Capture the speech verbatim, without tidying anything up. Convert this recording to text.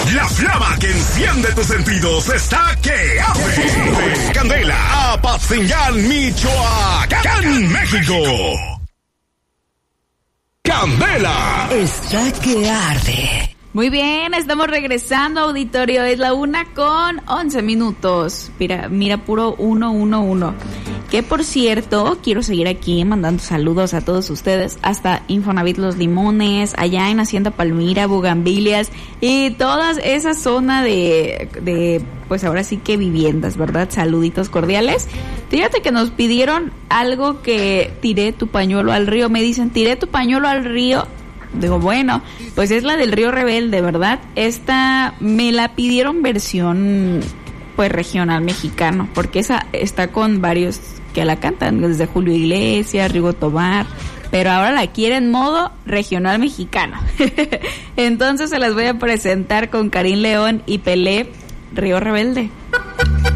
La flama que enciende tus sentidos está que arde. Candela, Apatzingán, Michoacán, México. Candela está que arde. Muy bien, estamos regresando, auditorio. Es la una con once minutos. Mira, mira, puro uno, uno, uno. Que por cierto, quiero seguir aquí mandando saludos a todos ustedes. Hasta Infonavit Los Limones, allá en Hacienda Palmira, Bugambilias y toda esa zona de, de, pues ahora sí que viviendas, ¿verdad? Saluditos cordiales. Fíjate que nos pidieron algo que tiré tu pañuelo al río. Me dicen, tiré tu pañuelo al río. Digo, bueno, pues es la del Río Rebelde, ¿verdad? Esta me la pidieron versión, pues, regional mexicano, porque esa está con varios que la cantan, desde Julio Iglesias, Rigo Tobar, pero ahora la quieren modo regional mexicano. Entonces se las voy a presentar con Karim León y Pelé, Río Rebelde.